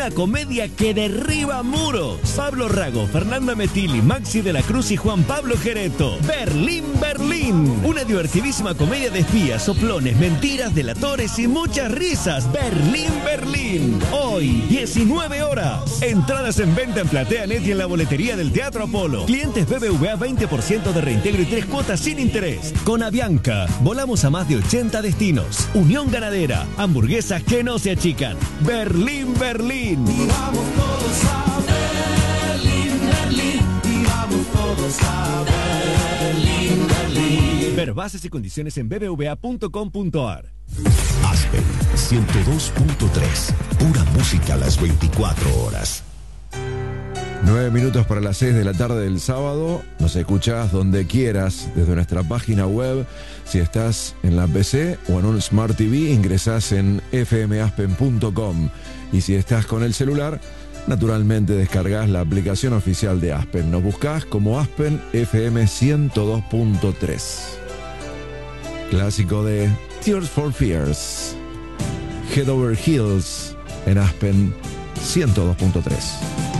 Una comedia que derriba muros. Pablo Rago, Fernanda Metilli, Maxi de la Cruz y Juan Pablo Gereto. Berlín, Berlín. Una divertidísima comedia de espías, soplones, mentiras, delatores y muchas risas. Berlín, Berlín. Hoy, 19 horas. Entradas en venta en PlateaNet y en la boletería del Teatro Apolo. Clientes BBVA 20% de reintegro y 3 cuotas sin interés. Con Avianca, volamos a más de 80 destinos. Unión Ganadera, hamburguesas que no se achican. Berlín, Berlín. Y vamos todos a Berlín, Berlín. Y vamos todos a Berlín, Berlín. Ver bases y condiciones en bbva.com.ar. Aspen 102.3. Pura música a las 24 horas. 9 minutos para las 6 de la tarde del sábado. Nos escuchás donde quieras desde nuestra página web. Si estás en la PC o en un Smart TV, ingresás en fmaspen.com. Y si estás con el celular, naturalmente descargás la aplicación oficial de Aspen. Nos buscás como Aspen FM 102.3. Clásico de Tears for Fears. Head Over Heels en Aspen 102.3.